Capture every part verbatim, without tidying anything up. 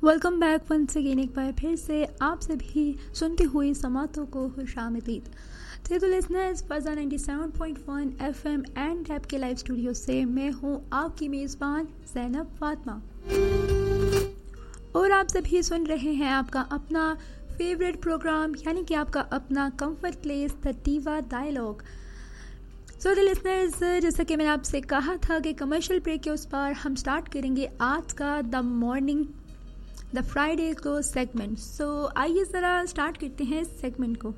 Welcome back once again, एक बार फिर से आप सभी सुनते हुए समातों को खुशामदीद। तो listeners, फजा ninety seven point one FM and rap के लाइव स्टूडियो से मैं हूं आपकी मेज़बान ज़ैनब फातिमा, और आप सभी सुन रहे हैं आपका अपना फेवरेट प्रोग्राम, यानी कि आपका अपना कंफर्ट प्लेस द दीवा डायलॉग। सो द लिसनर्स, जैसा कि मैंने आपसे कहा था कि कमर्शियल ब्रेक के उस पार हम स्टार्ट करेंगे आज का द मॉर्निंग द फ्राइडे को सेगमेंट। सो आइए ज़रा स्टार्ट करते हैं इस सेगमेंट को।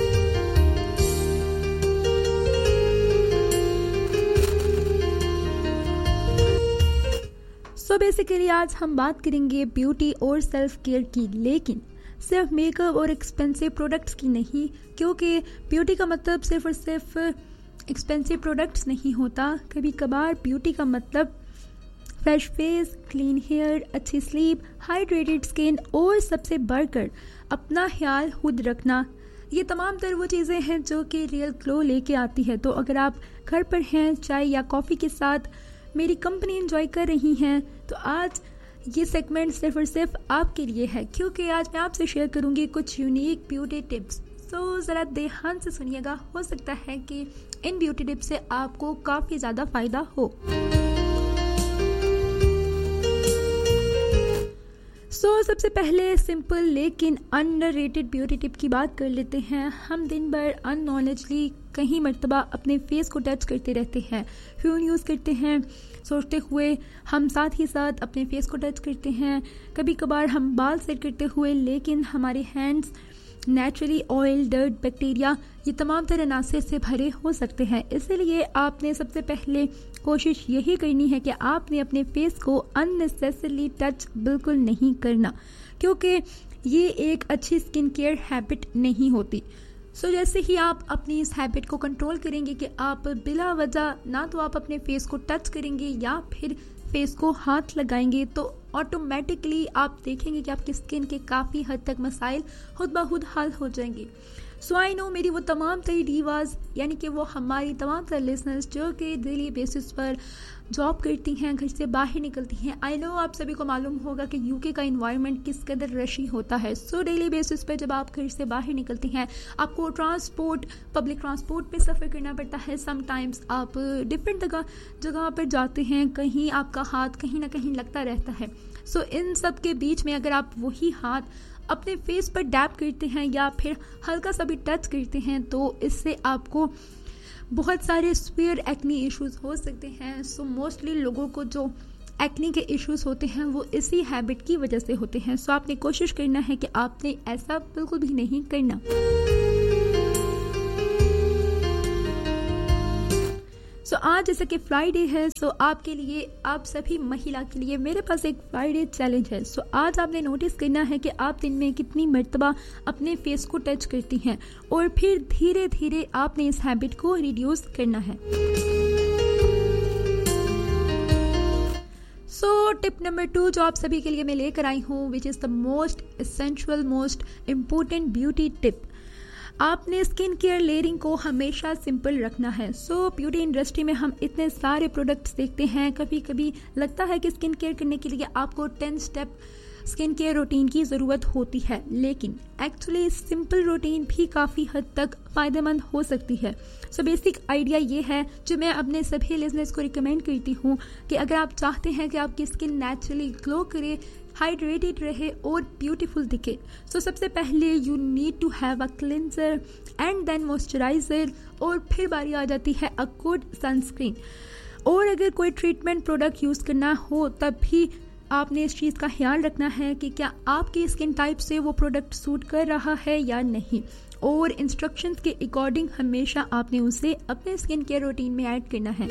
सो बेसिकली आज हम बात करेंगे ब्यूटी और सेल्फ केयर की, लेकिन सिर्फ मेकअप और एक्सपेंसिव प्रोडक्ट्स की नहीं, क्योंकि ब्यूटी का मतलब सिर्फ और सिर्फ एक्सपेंसिव प्रोडक्ट्स नहीं होता। कभी कभार ब्यूटी का मतलब फ्रेश फेस, क्लीन हेयर, अच्छी स्लीप, हाइड्रेटेड स्किन और सबसे बढ़कर अपना ख्याल खुद रखना। ये तमाम तर वो चीज़ें हैं जो कि रियल ग्लो लेके आती है। तो अगर आप घर पर हैं, चाय या कॉफ़ी के साथ मेरी कंपनी एंजॉय कर रही हैं, तो आज ये सेगमेंट सिर्फ और सिर्फ आपके लिए है, क्योंकि आज मैं आपसे शेयर करूँगी कुछ यूनिक ब्यूटी टिप्स। सो ज़रा ध्यान से सुनिएगा, हो सकता है कि इन ब्यूटी टिप्स से आपको काफ़ी ज़्यादा फ़ायदा हो। सो so, सबसे पहले सिंपल लेकिन अंडररेटेड ब्यूटी टिप की बात कर लेते हैं। हम दिन भर अननॉलेजली कहीं मर्तबा अपने फेस को टच करते रहते हैं, फ़ोन यूज़ करते हैं, सोचते हुए हम साथ ही साथ अपने फेस को टच करते हैं। कभी कभार हम बाल सेट करते हुए, लेकिन हमारे hands naturally oil, dirt, bacteria, ये तमाम तरह अनासर से भरे हो सकते हैं। इसीलिए आपने सबसे पहले कोशिश यही करनी है कि आपने अपने फेस को अननेसेसरली टच बिल्कुल नहीं करना, क्योंकि ये एक अच्छी स्किन केयर हैबिट नहीं होती। सो so, जैसे ही आप अपनी इस हैबिट को कंट्रोल करेंगे कि आप बिला वजह ना तो आप अपने फेस को टच करेंगे या फिर फेस को हाथ लगाएंगे, तो ऑटोमेटिकली आप देखेंगे कि आपकी स्किन के काफ़ी हद तक मसाइल खुद ब खुद हल हो जाएंगे। सो आई नो मेरी वो तमाम तरह डीवाज, यानी कि वो हमारी तमाम तरह लिसनर्स जो कि डेली बेसिस पर जॉब करती हैं, घर से बाहर निकलती हैं। आई नो आप सभी को मालूम होगा कि यूके का इन्वायरमेंट किस कदर रशी होता है। सो डेली बेसिस पर जब आप घर से बाहर निकलती हैं, आपको ट्रांसपोर्ट, पब्लिक ट्रांसपोर्ट पे सफ़र करना पड़ता है। समटाइम्स आप डिफरेंट जगह जगह पर जाते हैं, कहीं आपका हाथ कहीं ना कहीं लगता रहता है। सो so, इन सब के बीच में अगर आप वही हाथ अपने फेस पर डैप करते हैं या फिर हल्का सा भी टच करते हैं, तो इससे आपको बहुत सारे स्वेयर एक्नी इश्यूज हो सकते हैं। सो so, मोस्टली लोगों को जो एक्नी के इश्यूज होते हैं वो इसी हैबिट की वजह से होते हैं। सो so, आपने कोशिश करना है कि आपने ऐसा बिल्कुल भी नहीं करना। सो so, आज जैसे कि फ्राइडे है, सो so आपके लिए, आप सभी महिला के लिए मेरे पास एक फ्राइडे चैलेंज है। सो so, आज आपने नोटिस करना है कि आप दिन में कितनी मर्तबा अपने फेस को टच करती हैं, और फिर धीरे धीरे आपने इस हैबिट को रिड्यूस करना है। सो टिप नंबर टू जो आप सभी के लिए मैं लेकर आई हूँ, which is the most essential, most important beauty tip. आपने स्किन केयर लेयरिंग को हमेशा सिंपल रखना है। सो ब्यूटी इंडस्ट्री में हम इतने सारे प्रोडक्ट्स देखते हैं, कभी कभी लगता है कि स्किन केयर करने के लिए आपको ten step skin care routine की ज़रूरत होती है, लेकिन एक्चुअली सिंपल रूटीन भी काफ़ी हद तक फ़ायदेमंद हो सकती है। सो बेसिक आइडिया ये है जो मैं अपने सभी लिसनर्स को रिकमेंड करती हूँ कि अगर आप चाहते हैं कि आपकी स्किन नेचुरली ग्लो करे, हाइड्रेटेड रहे और ब्यूटीफुल दिखे, सो सबसे पहले you need to have a cleanser and then moisturiser, और फिर बारी आ जाती है अ गुड सनस्क्रीन। और अगर कोई ट्रीटमेंट प्रोडक्ट यूज़ करना हो, तब भी आपने इस चीज़ का ख्याल रखना है कि क्या आपकी स्किन टाइप से वो प्रोडक्ट सूट कर रहा है या नहीं, और इंस्ट्रक्शंस के अकॉर्डिंग हमेशा आपने उसे अपने स्किन केयर रूटीन में ऐड करना है।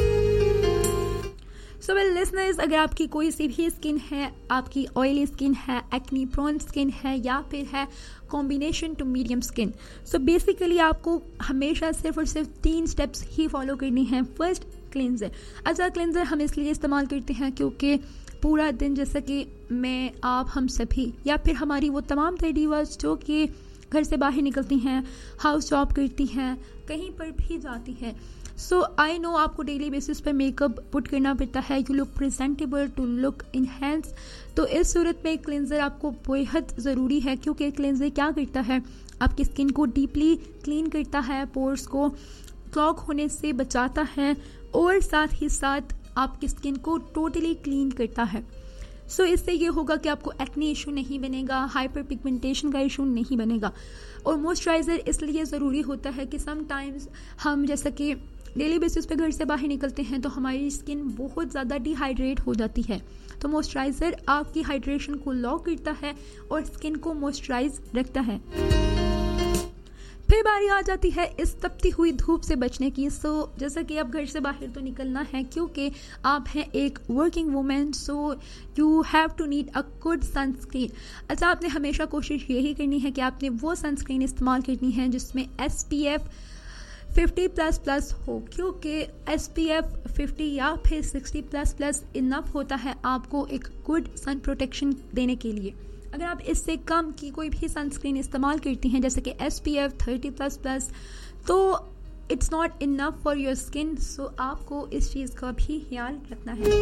सो वेल लिसनर्स, अगर आपकी कोई सी भी स्किन है, आपकी ऑयली स्किन है, एक्नी प्रोन स्किन है, या फिर है combination to medium skin, so basically आपको हमेशा सिर्फ और सिर्फ तीन स्टेप्स ही फॉलो करनी है। First, cleanser. अच्छा, क्लिंजर हम इसलिए इस्तेमाल करते हैं क्योंकि पूरा दिन, जैसा कि मैं, आप, हम सभी, या फिर हमारी वो तमाम डीवास जो कि घर से बाहर निकलती हैं, हाउस जॉब करती हैं, कहीं पर भी जाती हैं, सो आई नो आपको डेली बेसिस पे मेकअप पुट करना पड़ता है, you look presentable to look enhance. तो इस सूरत में क्लेंजर आपको बेहद ज़रूरी है, क्योंकि क्लेंजर क्या करता है, आपकी स्किन को डीपली क्लीन करता है, पोर्स को क्लॉग होने से बचाता है और साथ ही साथ आपकी स्किन को टोटली क्लीन करता है। सो so, इससे ये होगा कि आपको एक्ने इशू नहीं बनेगा, हाइपर पिगमेंटेशन का इशू नहीं बनेगा। और मॉइस्चराइज़र इसलिए ज़रूरी होता है कि समटाइम्स हम जैसा कि डेली बेसिस पे घर से बाहर निकलते हैं तो हमारी स्किन बहुत ज़्यादा डिहाइड्रेट हो जाती है, तो मॉइस्चराइज़र आपकी हाइड्रेशन को लॉक करता है और स्किन को मॉइस्चराइज रखता है। फिर बारी आ जाती है इस तपती हुई धूप से बचने की। सो जैसा कि अब घर से बाहर तो निकलना है, क्योंकि आप हैं एक working women, so you have to need a good sunscreen. अच्छा, आपने हमेशा कोशिश यही करनी है कि आपने वो सनस्क्रीन इस्तेमाल करनी है जिसमें S P F fifty plus plus हो, क्योंकि एस पी एफ फिफ्टी या फिर सिक्सटी प्लस प्लस इनफ होता है आपको एक गुड सन प्रोटेक्शन देने के लिए। अगर आप इससे कम की कोई भी सनस्क्रीन इस्तेमाल करती हैं जैसे कि S P F thirty plus plus, तो it's not enough for your skin. सो आपको इस चीज़ का भी ख्याल रखना है।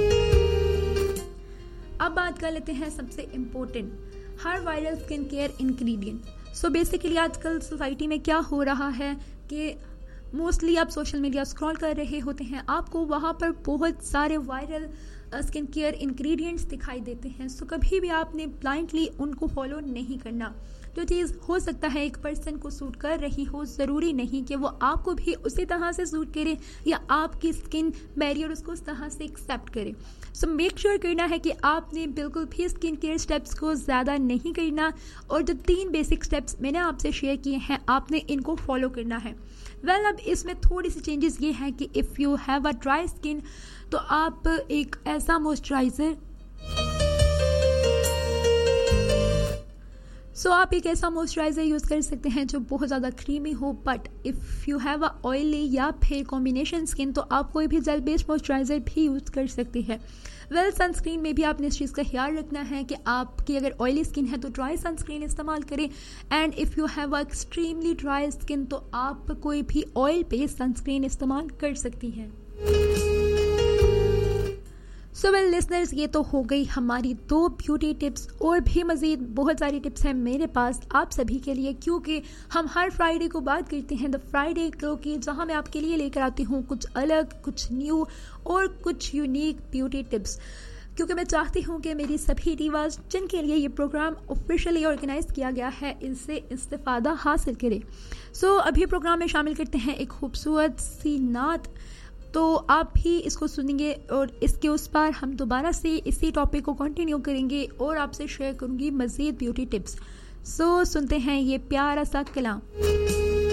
अब बात कर लेते हैं सबसे इम्पोर्टेंट, हर viral skin care ingredient. So basically आजकल सोसाइटी में क्या हो रहा है कि मोस्टली आप सोशल मीडिया स्क्रॉल कर रहे होते हैं, आपको वहाँ पर बहुत सारे वायरल स्किन केयर इंग्रेडिएंट्स दिखाई देते हैं। सो कभी भी आपने ब्लाइंडली उनको फॉलो नहीं करना। जो चीज़ हो सकता है एक पर्सन को सूट कर रही हो, ज़रूरी नहीं कि वो आपको भी उसी तरह से सूट करे या आपकी स्किन बैरियर उसको उस तरह से एक्सेप्ट करे। सो मेक श्योर करना है कि आपने बिल्कुल भी स्किन केयर स्टेप्स को ज़्यादा नहीं करना, और जो तीन बेसिक स्टेप्स मैंने आपसे शेयर किए हैं आपने इनको फॉलो करना है। वेल well, अब इसमें थोड़ी सी चेंजेस ये है कि if you have a dry skin तो आप एक ऐसा मॉइस्चराइज़र सो so, आप एक ऐसा मॉइस्चराइज़र यूज़ कर सकते हैं जो बहुत ज़्यादा क्रीमी हो। But if you have a oily या फिर कॉम्बिनेशन स्किन तो आप कोई भी जेल बेस्ड मॉइस्चराइज़र भी यूज़ कर सकते हैं। वेल सनस्क्रीन में भी आपने इस चीज़ का ख्याल रखना है कि आपकी अगर ऑयली स्किन है तो ड्राई सनस्क्रीन इस्तेमाल करें, and if you have a extremely dry skin तो आप कोई भी ऑयल बेस्ड सनस्क्रीन इस्तेमाल कर सकती हैं। सो वेल लिसनर्स, ये तो हो गई हमारी दो ब्यूटी टिप्स, और भी मज़ीद बहुत सारी टिप्स हैं मेरे पास आप सभी के लिए, क्योंकि हम हर फ्राइडे को बात करते हैं द फ्राइडे ग्लो की, जहाँ मैं आपके लिए लेकर आती हूँ कुछ अलग, कुछ न्यू और कुछ यूनिक ब्यूटी टिप्स, क्योंकि मैं चाहती हूँ कि मेरी सभी डिवास जिनके लिए ये प्रोग्राम ऑफिशियली ऑर्गेनाइज किया गया है इनसे इस्तेफादा हासिल करें। सो so, अभी प्रोग्राम में शामिल करते हैं एक खूबसूरत सी नात, तो आप भी इसको सुनेंगे और इसके उस पार हम दोबारा से इसी टॉपिक को कंटिन्यू करेंगे और आपसे शेयर करूंगी मज़ीद ब्यूटी टिप्स। सो so, सुनते हैं ये प्यारा सा कलाम।